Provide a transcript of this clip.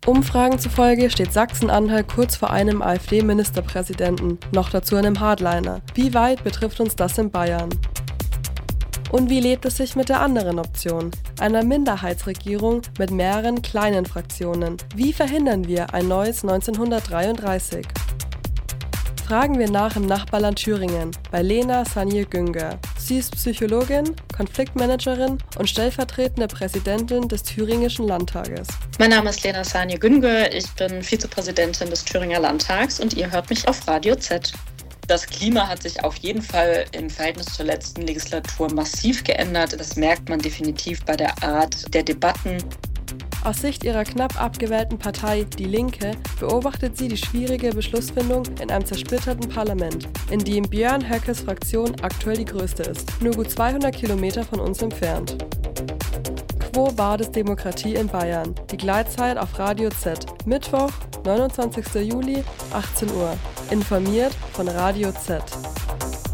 Umfragen zufolge steht Sachsen-Anhalt kurz vor einem AfD-Ministerpräsidenten, noch dazu einem Hardliner. Wie weit betrifft uns das in Bayern? Und wie lebt es sich mit der anderen Option, einer Minderheitsregierung mit mehreren kleinen Fraktionen? Wie verhindern wir ein neues 1933? Fragen wir nach im Nachbarland Thüringen bei Lena Sanje-Güngör. Sie ist Psychologin, Konfliktmanagerin und stellvertretende Präsidentin des Thüringischen Landtages. Mein Name ist Lena Sanje-Güngör, ich bin Vizepräsidentin des Thüringer Landtags und ihr hört mich auf Radio Z. Das Klima hat sich auf jeden Fall im Verhältnis zur letzten Legislatur massiv geändert. Das merkt man definitiv bei der Art der Debatten. Aus Sicht ihrer knapp abgewählten Partei Die Linke beobachtet sie die schwierige Beschlussfindung in einem zersplitterten Parlament, in dem Björn Höckes Fraktion aktuell die größte ist, nur gut 200 Kilometer von uns entfernt. Quo Vadis Demokratie in Bayern. Die Gleitzeit auf Radio Z. Mittwoch, 29. Juli, 18 Uhr. Informiert von Radio Z.